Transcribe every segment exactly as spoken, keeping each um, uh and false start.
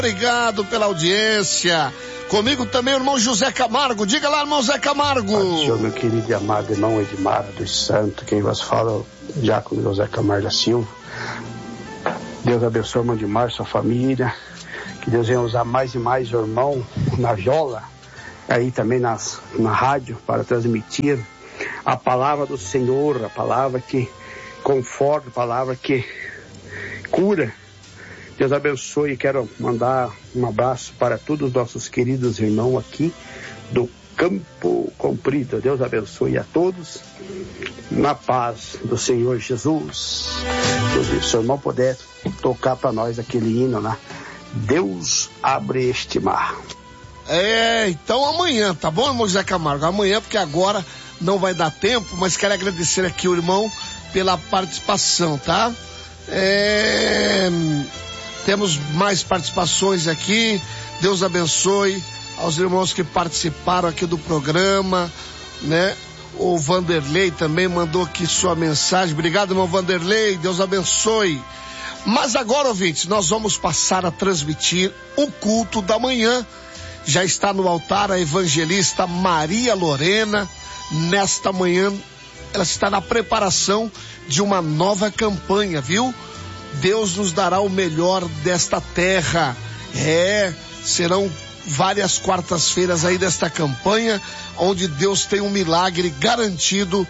Obrigado pela audiência. Comigo também o irmão José Camargo. Diga lá, irmão José Camargo. Senhor, meu querido e amado irmão Edmar dos Santos, quem vos fala é o diácono José Camargo da Silva. Deus abençoe o irmão Edmar, sua família. Que Deus venha usar mais e mais o irmão na viola, aí também nas, na rádio, para transmitir a palavra do Senhor, a palavra que conforta, a palavra que cura. Deus abençoe. Quero mandar um abraço para todos os nossos queridos irmãos aqui do Campo Comprido. Deus abençoe a todos na paz do Senhor Jesus. Se o seu irmão puder tocar para nós aquele hino lá, Deus abre este mar. É, então amanhã, tá bom, irmão José Camargo? Amanhã, porque agora não vai dar tempo, mas quero agradecer aqui o irmão pela participação, tá? É... Temos mais participações aqui. Deus abençoe aos irmãos que participaram aqui do programa, né? O Vanderlei também mandou aqui sua mensagem. Obrigado, irmão Vanderlei. Deus abençoe. Mas agora, ouvintes, nós vamos passar a transmitir o culto da manhã. Já está no altar a evangelista Maria Lorena. Nesta manhã, ela está na preparação de uma nova campanha, viu? Deus nos dará o melhor desta terra. É, serão várias quartas-feiras aí desta campanha, onde Deus tem um milagre garantido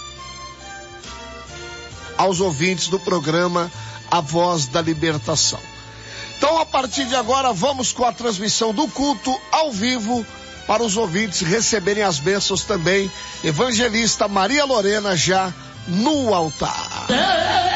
aos ouvintes do programa A Voz da Libertação. Então, a partir de agora, vamos com a transmissão do culto ao vivo para os ouvintes receberem as bênçãos também. Evangelista Maria Lorena já no altar.